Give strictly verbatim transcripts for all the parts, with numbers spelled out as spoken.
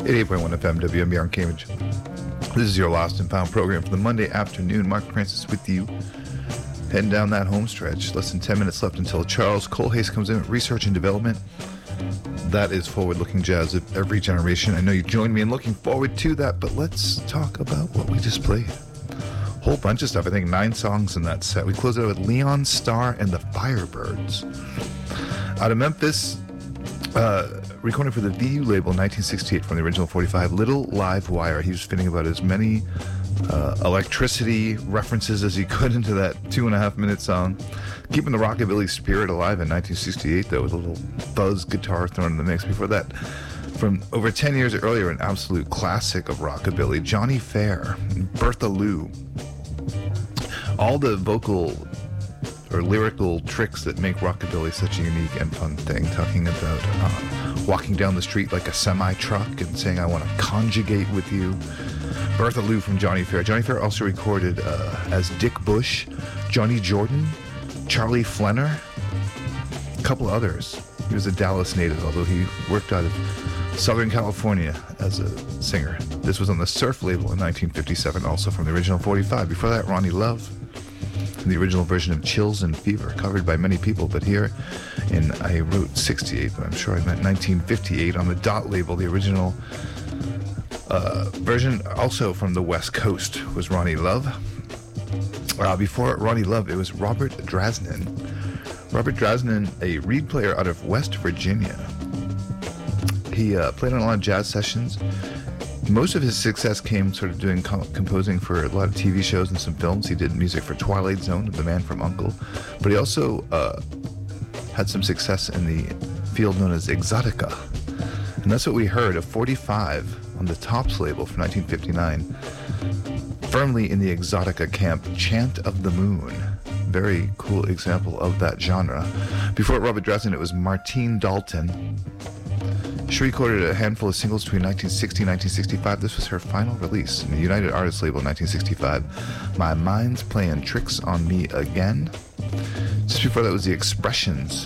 eighty-eight point one F M, W M B R in Cambridge. This is your Lost and Found program for the Monday afternoon. Mark Francis with you, heading down that home stretch. Less than ten minutes left until Charles Colhase comes in with research and development. That is forward-looking jazz of every generation. I know you joined me in looking forward to that, but let's talk about what we just played. Whole bunch of stuff. I think nine songs in that set. We closed it out with Leon Starr and the Firebirds. Out of Memphis, uh, recording for the V U label in nineteen sixty-eight from the original forty-five, Little Live Wire. He was fitting about as many uh, electricity references as he could into that two and a half minute song. Keeping the rockabilly spirit alive in nineteen sixty-eight, though, with a little fuzz guitar thrown in the mix. Before that, from over ten years earlier, an absolute classic of rockabilly, Johnny Fair, Bertha Lou. All the vocal or lyrical tricks that make rockabilly such a unique and fun thing, talking about uh, walking down the street like a semi-truck and saying, I want to conjugate with you. Bertha Lou from Johnny Fair. Johnny Fair also recorded uh, as Dick Bush, Johnny Jordan, Charlie Flenner, a couple others. He was a Dallas native, although he worked out of Southern California as a singer. This was on the Surf label in nineteen fifty-seven, also from the original forty-five. Before that, Ronnie Love, the original version of Chills and Fever, covered by many people, but here in, I wrote sixty-eight, but I'm sure I meant nineteen fifty-eight, on the Dot label, the original uh, version, also from the West Coast, was Ronnie Love. Uh, before Ronnie Love, it was Robert Drasnin. Robert Drasnin, a reed player out of West Virginia. He uh, played on a lot of jazz sessions. Most of his success came sort of doing co- composing for a lot of T V shows and some films. He did music for Twilight Zone, The Man from U N C L E, but he also uh, had some success in the field known as Exotica. And that's what we heard, a forty-five on the Tops label from nineteen fifty-nine, firmly in the Exotica camp, Chant of the Moon. Very cool example of that genre. Before Robert Drasnin, it was Martine Dalton. She recorded a handful of singles between nineteen sixty and nineteen sixty-five. This was her final release in the United Artists label in nineteen sixty-five. My Mind's Playing Tricks on Me Again. Just before that was The Expressions.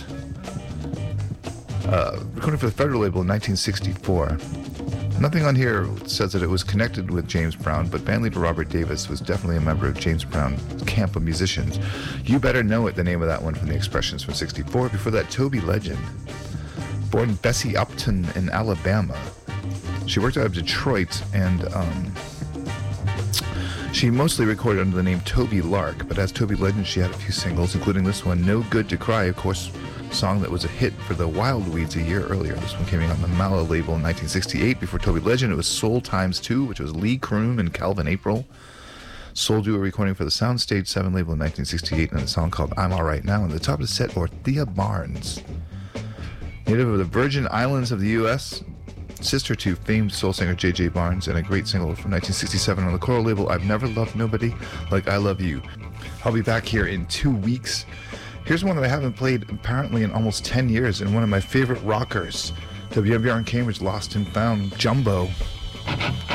Uh, recorded for the Federal label in nineteen sixty-four. Nothing on here says that it was connected with James Brown, but bandleader Robert Davis was definitely a member of James Brown's camp of musicians. You Better Know It, the name of that one from The Expressions from sixty-four. Before that, Toby Legend. Born Bessie Upton in Alabama. She worked out of Detroit, and um, she mostly recorded under the name Toby Lark, but as Toby Legend, she had a few singles, including this one, No Good to Cry, of course, a song that was a hit for the Wildweeds a year earlier. This one came out on the Mala label in nineteen sixty-eight. Before Toby Legend, it was Soul Times two, which was Lee Kroom and Calvin April. Soul duo recording for the Soundstage seven label in nineteen sixty-eight, and a song called I'm All Right Now. And the top of the set, Orthea Barnes. Native of the Virgin Islands of the U S, sister to famed soul singer J J Barnes, and a great single from nineteen sixty-seven on the Coral label, I've Never Loved Nobody Like I Love You. I'll be back here in two weeks. Here's one that I haven't played apparently in almost ten years, and one of my favorite rockers, W M B R in Cambridge, Lost and Found, Jumbo.